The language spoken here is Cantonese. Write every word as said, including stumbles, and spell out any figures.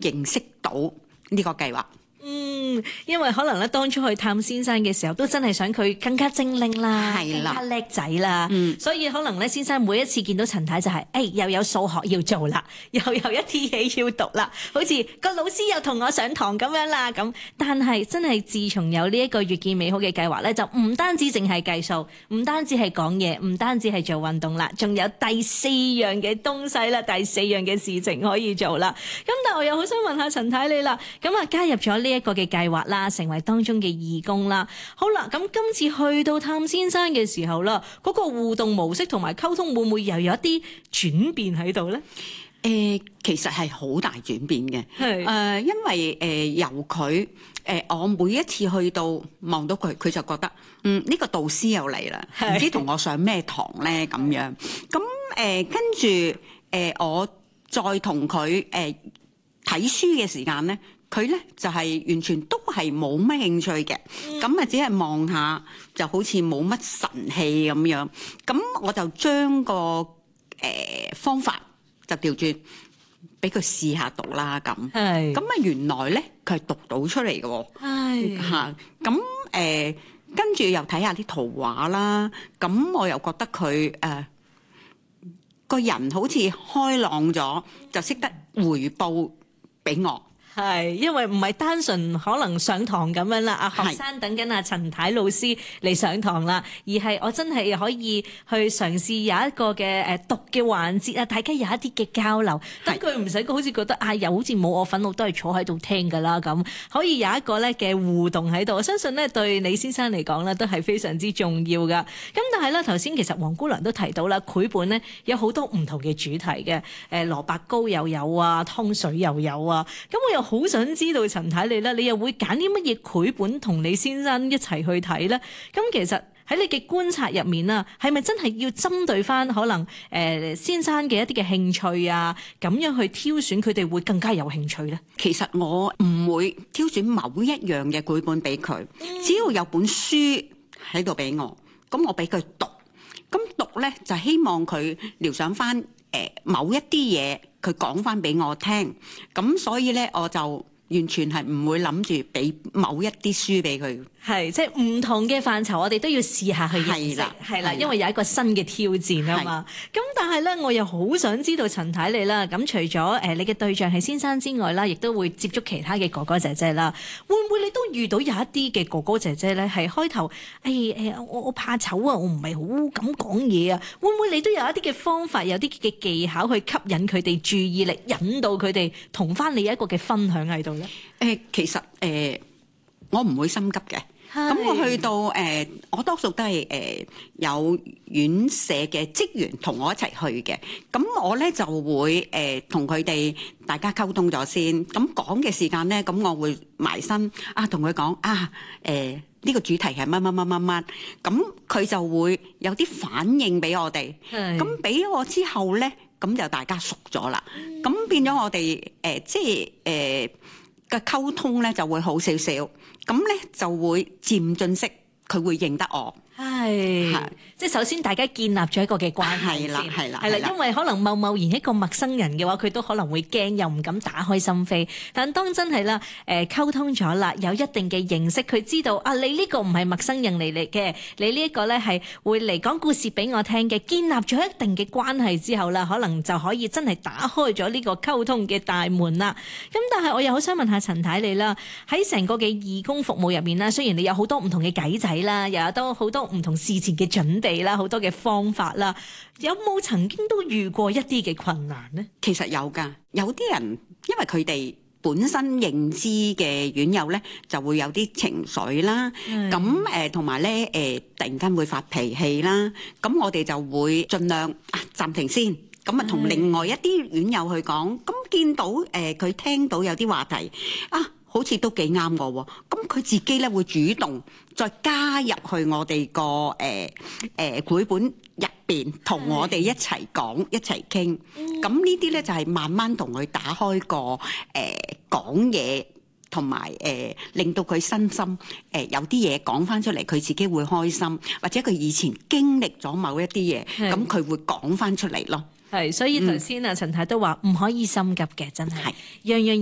認識到呢個計劃。 嗯，因為可能咧當初去探先生嘅時候，都真係想佢更加精靈啦，更加叻仔啦，嗯、所以可能咧先生每一次見到陳太就係、是，誒、哎、又有數學要做啦，又有一啲嘢要讀啦，好似個老師又同我上堂咁樣啦，咁但係真係自從有呢一個越見美好嘅計劃咧，就唔單止淨係計數，唔單止係講嘢，唔單止係做運動啦，仲有第四樣嘅東西啦，第四樣嘅事情可以做啦。咁但係我又好想問下陳太你啦，咁啊加入咗呢一個嘅計劃啦，成為當中嘅義工啦。好啦，咁今次去到探先生嘅時候啦，嗰、那個互動模式同埋溝通會唔會又有一啲轉變喺度咧？誒、 呃，其實係好大轉變嘅。係誒、呃，因為誒、呃、由佢誒、呃，我每一次去到望到佢，佢就覺得嗯呢、這個導師又嚟啦，唔知同我上咩堂咧咁樣。咁誒、呃、跟住誒、呃，我再同佢誒睇書嘅時間咧。佢咧就係、是、完全都係冇乜興趣嘅，咁啊、嗯、只係望下就好似冇乜神氣咁樣。咁我就將個誒、呃、方法就調轉，俾佢試下讀啦咁。係咁啊，原來咧佢係讀到出嚟嘅喎。係嚇咁誒，跟住又睇下啲圖畫啦。咁我又覺得佢誒、呃、個人好似開朗咗，就識得回報俾我。 係，因為唔係單純可能上堂咁樣啦，啊學生等緊阿陳太老師嚟上堂啦，而係我真係可以去嘗試有一個嘅誒讀嘅環節啊，大家有一啲嘅交流，等佢唔使好似覺得啊，又好似冇我份，我都係坐喺度聽㗎啦咁，可以有一個咧嘅互動喺度，我相信咧對李先生嚟講咧都係非常之重要㗎。咁但係咧頭先其實黃姑娘都提到啦，繪本咧有好多唔同嘅主題嘅，誒蘿蔔糕又有啊，湯水又有啊，咁我又好想知道陳太你咧，你又會揀啲乜嘢繪本同你先生一齊去睇咧？咁其實喺你嘅觀察入面啊，係咪真係要針對翻可能誒、呃、先生嘅一啲嘅興趣啊，咁樣去挑選佢哋會更加有興趣咧？ 其實我唔會挑選某一樣嘅繪本俾佢，嗯、只要有本書喺度俾我，咁我俾佢讀。咁讀咧就希望佢療想翻誒、呃、某一啲嘢。佢講翻俾我聽，咁所以咧我就完全係唔會諗住俾某一啲書俾佢。 係，即係唔同嘅範疇，我哋都要試下去認識，係啦，因為有一個新嘅挑戰啊嘛。咁但係咧，我又好想知道陳太你啦。咁除咗誒你嘅對象係先生之外啦，亦都會接觸其他嘅哥哥姐姐啦。會唔會你都遇到有一啲嘅哥哥姐姐咧，係開頭誒誒我我怕醜啊，我唔係好敢講嘢啊。會唔會你都有一啲嘅方法，有啲嘅技巧去吸引佢哋注意力，引導佢哋同翻你一個嘅分享喺度咧？誒、 呃，其實誒、呃，我唔會心急嘅。咁我去到誒、呃，我多數都係誒、呃、有院舍嘅職員同我一齊去嘅。咁我咧就會誒同佢哋大家溝通咗先。咁講嘅時間咧，咁我會埋身啊，同佢講啊誒呢、呃呢個主題係乜乜乜乜乜。咁佢就會有啲反應俾我哋。咁俾咗我之後咧，咁就大家熟咗啦。咁、嗯、變咗我哋誒、呃、即係誒嘅溝通咧就會好少少。咁咧就會漸進式，佢會認得我。 係，即係首先大家建立咗一個嘅關係先，係啦，係啦，係啦。因為可能貿貿然一個陌生人嘅話，佢都可能會驚，又唔敢打開心扉。但當真係啦，誒、呃、溝通咗啦，有一定嘅認識，佢知道啊，你呢個唔係陌生人嚟嚟嘅，你呢一個咧係會嚟講故事俾我聽嘅。建立咗一定嘅關係之後啦，可能就可以真係打開咗呢個溝通嘅大門啦。咁但係我又好想問下陳太你啦，喺成個嘅義工服務入面啦，雖然你有好多唔同嘅計仔啦，又有都好多唔同事前嘅準備啦，好多嘅方法啦，有冇曾經都遇過一啲嘅困難呢？ 其實有㗎，有啲人因為佢哋本身認知嘅院友咧，就會有啲情緒啦，咁誒同埋咧誒突然間會發脾氣啦，咁我哋就會盡量啊暫停先，咁啊同另外一啲院友去講，咁見到誒佢、呃、聽到有啲話題啊。好似都幾啱我喎，咁佢自己咧會主動再加入去我哋個誒誒繪本入邊，同我哋一齊講一齊傾。咁呢啲咧就係慢慢同佢打開個誒講嘢，同埋誒令到佢身心誒、呃、有啲嘢講翻出嚟，佢自己會開心，或者佢以前經歷咗某一啲嘢，咁佢會講翻出嚟咯。 係，所以頭先啊陳太都話唔可以心急嘅，真係樣樣。